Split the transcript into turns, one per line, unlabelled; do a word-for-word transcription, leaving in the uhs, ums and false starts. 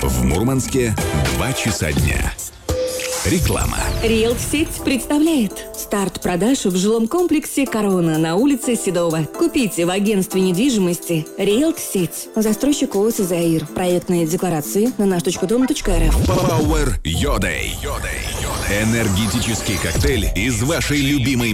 В Мурманске два часа дня. Реклама.
Риэлт-сеть представляет старт продаж в жилом комплексе «Корона» на улице Седова. Купите в агентстве недвижимости Риэлт-сеть. Застройщик ООО «Заир». Проектные декларации на наш точка дом точка эр эф.
Power Your Day. Энергетический коктейль из вашей любимой